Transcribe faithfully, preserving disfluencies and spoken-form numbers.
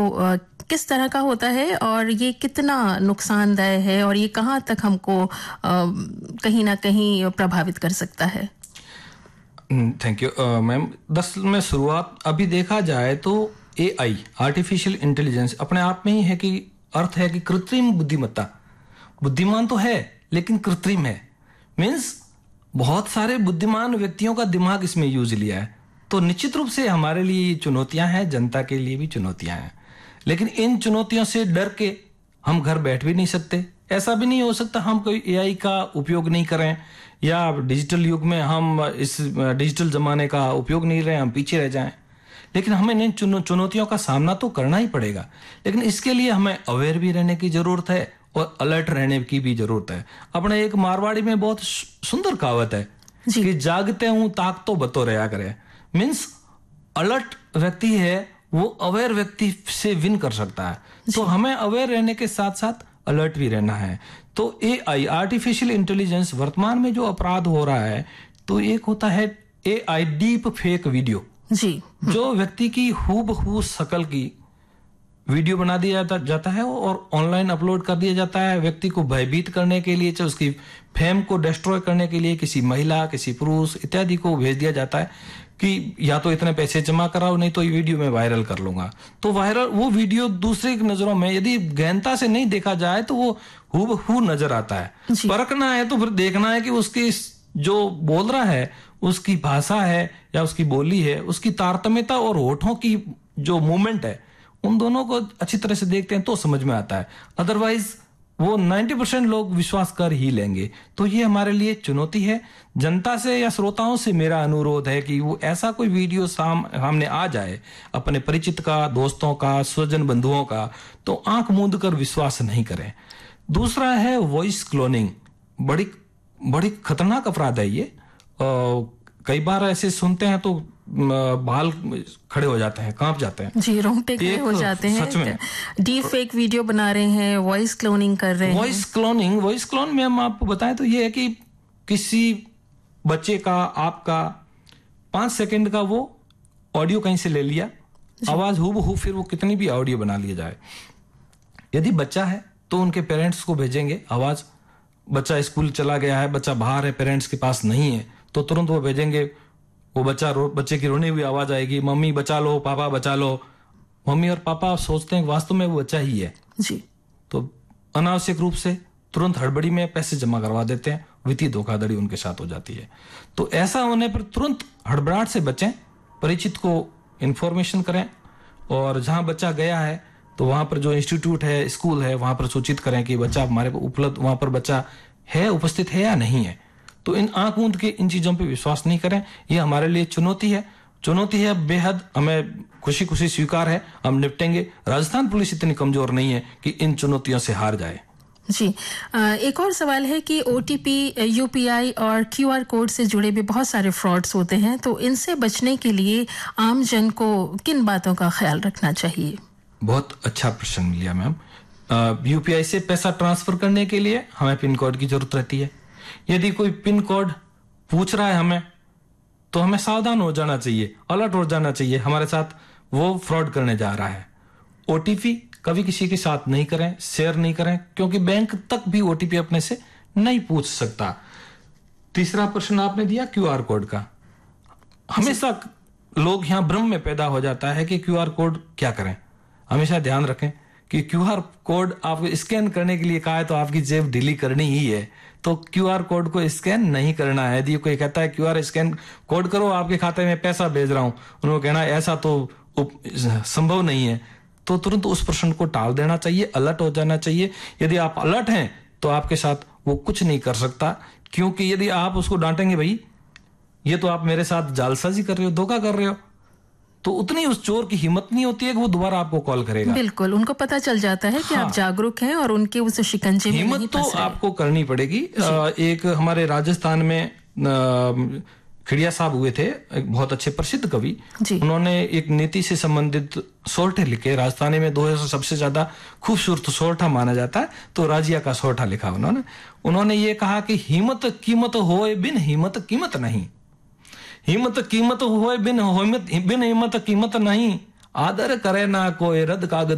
अ, किस तरह का होता है और ये कितना नुकसानदायक है और ये कहाँ तक हमको अ, कहीं ना कहीं प्रभावित कर सकता है? Thank you ma'am. दरअसल में शुरुआत अभी देखा जाए तो एआई आर्टिफिशियल इंटेलिजेंस अपने आप में ही है कि अर्थ है कि कृत्रिम बुद्धिमत्ता। बुद्धिमान तो है लेकिन कृत्रिम है। मीन्स बहुत सारे बुद्धिमान व्यक्तियों का दिमाग इसमें यूज लिया है। तो निश्चित रूप से हमारे लिए चुनौतियां हैं, जनता के लिए भी चुनौतियां हैं। लेकिन इन चुनौतियों से डर के हम घर बैठ भी नहीं सकते। ऐसा भी नहीं हो सकता हम कोई एआई का उपयोग नहीं करें या डिजिटल युग में हम इस डिजिटल जमाने का उपयोग नहीं रहे, हम पीछे रह जाएं। लेकिन हमें इन चुनौतियों का सामना तो करना ही पड़ेगा। लेकिन इसके लिए हमें अवेयर भी रहने की जरूरत है और अलर्ट रहने की भी जरूरत है। अपने एक मारवाड़ी में बहुत सुंदर कहावत है कि जागते हूं ताक तो बतो रहा करे। मीन्स अलर्ट व्यक्ति है वो अवेयर व्यक्ति से विन कर सकता है। तो हमें अवेयर रहने के साथ साथ अलर्ट भी रहना है। तो एआई आर्टिफिशियल इंटेलिजेंस वर्तमान में जो अपराध हो रहा है, तो एक होता है एआई डीप फेक वीडियो जी, जो व्यक्ति की हूबहू शक्ल की वीडियो बना दिया जाता, जाता है और ऑनलाइन अपलोड कर दिया जाता है व्यक्ति को भयभीत करने के लिए, चाहे उसकी फेम को डिस्ट्रॉय करने के लिए किसी महिला, किसी पुरुष इत्यादि को भेज दिया जाता है कि या तो इतने पैसे जमा कराओ नहीं तो ये वीडियो मैं वायरल कर लूंगा। तो वायरल वो वीडियो दूसरे की नजरों में यदि गहनता से नहीं देखा जाए तो वो हूबहू नजर आता है। परखना है तो फिर देखना है कि उसकी जो बोल रहा है उसकी भाषा है या उसकी बोली है, उसकी तारतम्यता और होठों की जो मूवमेंट है, उन दोनों को अच्छी तरह से देखते हैं तो समझ में आता है। अदरवाइज वो नब्बे परसेंट लोग विश्वास कर ही लेंगे। तो ये हमारे लिए चुनौती है। जनता से या श्रोताओं से मेरा अनुरोध है कि वो ऐसा कोई वीडियो साम सामने आ जाए अपने परिचित का, दोस्तों का, स्वजन बंधुओं का, तो आंख मूंद कर विश्वास नहीं करें। दूसरा है वॉइस क्लोनिंग। बड़ी बड़ी खतरनाक अपराध है ये। आ, कई बार ऐसे सुनते हैं तो बाल खड़े हो जाते हैं, कांप जाते हैं जी, रोंगटे खड़े हो जाते हैं। सच में डीप फेक वीडियो बना रहे हैं, वॉइस क्लोनिंग कर रहे हैं। वॉइस क्लोनिंग वॉइस क्लोन में हम आपको बताएं तो ये है कि किसी बच्चे का, आपका पांच सेकंड का वो ऑडियो कहीं से ले लिया, आवाज हूबहू, फिर वो कितनी भी ऑडियो बना लिया जाए। यदि बच्चा है तो उनके पेरेंट्स को भेजेंगे आवाज। बच्चा स्कूल चला गया है, बच्चा बाहर है, पेरेंट्स के पास नहीं है, तो तुरंत वो भेजेंगे। वो बच्चा रो बच्चे की रोने हुई आवाज आएगी, मम्मी बचा लो, पापा बचा लो। मम्मी और पापा सोचते हैं वास्तव में वो बच्चा ही है जी। तो अनावश्यक रूप से तुरंत हड़बड़ी में पैसे जमा करवा देते हैं, वित्तीय धोखाधड़ी उनके साथ हो जाती है। तो ऐसा होने पर तुरंत हड़बड़ाहट से बचें, परिचित को इन्फॉर्मेशन करें और जहां बच्चा गया है तो वहां पर जो इंस्टीट्यूट है, स्कूल है, वहां पर सूचित करें कि बच्चा हमारे उपलब्ध, वहां पर बच्चा है, उपस्थित है या नहीं है। तो इन आंख मूंद के इन चीजों पे विश्वास नहीं करें। ये हमारे लिए चुनौती है चुनौती है बेहद। हमें खुशी खुशी स्वीकार है, हम निपटेंगे। राजस्थान पुलिस इतनी कमजोर नहीं है कि इन चुनौतियों से हार जाए। जी, एक और सवाल है कि ओटीपी, यूपीआई और क्यूआर कोड से जुड़े भी बहुत सारे फ्रॉड्स होते हैं, तो इनसे बचने के लिए आम जन को किन बातों का ख्याल रखना चाहिए? बहुत अच्छा प्रश्न मिला मैम। यूपीआई से पैसा ट्रांसफर करने के लिए हमें पिन कोड की जरूरत रहती है। यदि कोई पिन कोड पूछ रहा है हमें तो हमें सावधान हो जाना चाहिए, अलर्ट हो जाना चाहिए, हमारे साथ वो फ्रॉड करने जा रहा है। ओटीपी कभी किसी के साथ नहीं करें, शेयर नहीं करें, क्योंकि बैंक तक भी ओटीपी अपने से नहीं पूछ सकता। तीसरा प्रश्न आपने दिया क्यूआर कोड का। हमेशा लोग यहां भ्रम में पैदा हो जाता है कि क्यूआर कोड क्या करें। हमेशा ध्यान रखें कि क्यूआर कोड आपको स्कैन करने के लिए कहा है तो आपकी जेब ढीली करनी ही है, तो क्यूआर कोड को स्कैन नहीं करना है। यदि कोई कहता है क्यूआर स्कैन कोड करो, आपके खाते में पैसा भेज रहा हूं, उन्होंने कहना ऐसा तो संभव नहीं है, तो तुरंत उस प्रश्न को टाल देना चाहिए, अलर्ट हो जाना चाहिए। यदि आप अलर्ट हैं तो आपके साथ वो कुछ नहीं कर सकता, क्योंकि यदि आप उसको डांटेंगे भाई ये तो आप मेरे साथ जालसाजी कर रहे हो, धोखा कर रहे हो, तो उतनी उस चोर की हिम्मत नहीं होती है कि वो दोबारा आपको कॉल करेगा। बिल्कुल, उनको पता चल जाता है कि हाँ, आप जागरूक हैं और उनके उस शिकंजे में हिम्मत तो आपको करनी पड़ेगी। एक हमारे राजस्थान में खिड़िया साहब हुए थे, एक बहुत अच्छे प्रसिद्ध कवि। उन्होंने एक नीति से संबंधित सोरठे लिखे। राजस्थानी में दो सबसे ज्यादा खूबसूरत सोरठा माना जाता है, तो राजिया का सोरठा लिखा उन्होंने। उन्होंने ये कहा कि हिम्मत कीमत होए बिन हिम्मत कीमत नहीं, हिम्मत कीमत होए बिन हिम्मत बिन हिम्मत कीमत नहीं, आदर करे ना कोई रद कागज